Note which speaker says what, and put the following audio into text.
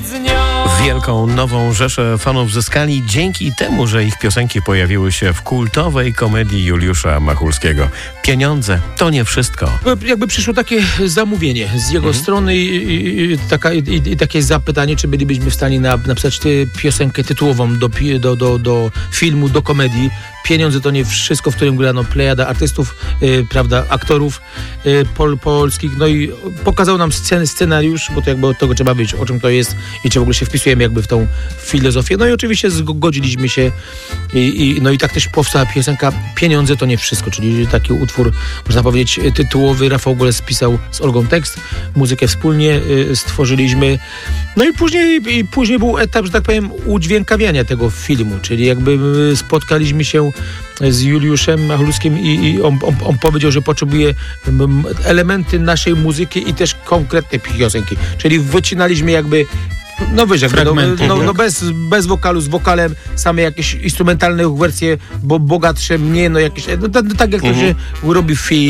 Speaker 1: Wielką nową rzeszę fanów zyskali dzięki temu, że ich piosenki pojawiły się w kultowej komedii Juliusza Machulskiego. Pieniądze to nie wszystko.
Speaker 2: Jakby przyszło takie zamówienie z jego strony i takie zapytanie, czy bylibyśmy w stanie napisać piosenkę tytułową do filmu, do komedii. Pieniądze to nie wszystko, w którym grano plejada artystów, prawda, aktorów polskich. No i pokazał nam scenariusz, bo to jakby od tego trzeba wiedzieć, o czym to jest i czy w ogóle się wpisujemy jakby w tą filozofię. No i oczywiście zgodziliśmy się no i tak też powstała piosenka Pieniądze to nie wszystko, czyli taki utwór, można powiedzieć, tytułowy. Rafał Goles spisał z Olgą tekst, muzykę wspólnie stworzyliśmy. No i później był etap, że tak powiem, udźwiękawiania tego filmu, czyli jakby spotkaliśmy się z Juliuszem Machulskim i on powiedział, że potrzebuje elementy naszej muzyki i też konkretne piosenki. Czyli wycinaliśmy jakby bez wokalu, z wokalem, same jakieś instrumentalne wersje, bo bogatsze, mniej, no jakieś, tak jak to się robi w